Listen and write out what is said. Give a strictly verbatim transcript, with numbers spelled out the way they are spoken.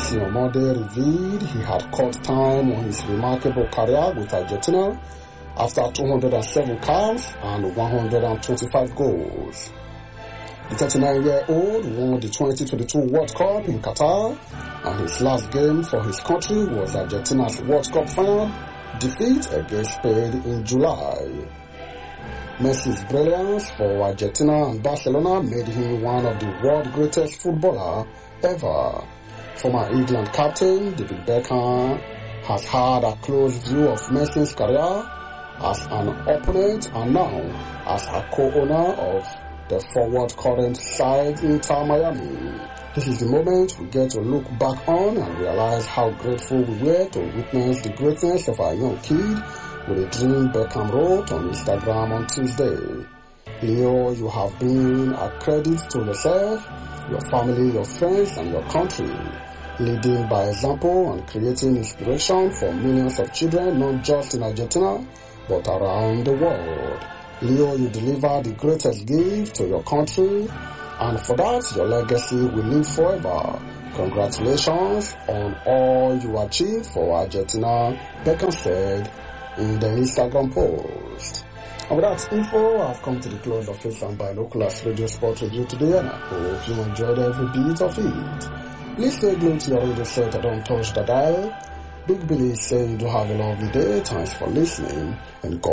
Messi on Monday revealed he had cut time on his remarkable career with Argentina after two hundred seven caps and one hundred twenty-five goals. The thirty-nine-year-old won the twenty twenty-two World Cup in Qatar, and his last game for his country was Argentina's World Cup final defeat against Spain in July. Messi's brilliance for Argentina and Barcelona made him one of the world's greatest footballers ever. Former England captain David Beckham has had a close view of Messi's career as an opponent and now as a co-owner of the forward current side Inter Miami. This is the moment we get to look back on and realize how grateful we were to witness the greatness of our young kid with a dream, Beckham wrote on Instagram on Tuesday. Leo, you have been a credit to yourself, your family, your friends, and your country, leading by example and creating inspiration for millions of children, not just in Argentina, but around the world. Leo, you deliver the greatest gift to your country, and for that, your legacy will live forever. Congratulations on all you achieved for Argentina, Beckham said in the Instagram post. And with that info, I've come to the close of this and Binoculars Radio Sport Review today, and I hope you enjoyed every bit of it. Please stay glued to your radio set and don't touch the dial. Big Billy say you do have a lovely day. Thanks for listening, and God